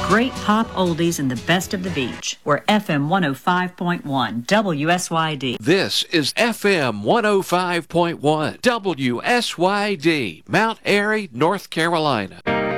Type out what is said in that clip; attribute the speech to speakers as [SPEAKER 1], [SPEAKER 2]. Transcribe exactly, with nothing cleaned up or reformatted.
[SPEAKER 1] Great pop oldies and the best of the beach. We're F M one oh five point one W S Y D.
[SPEAKER 2] This is F M one oh five point one W S Y D, Mount Airy, North Carolina.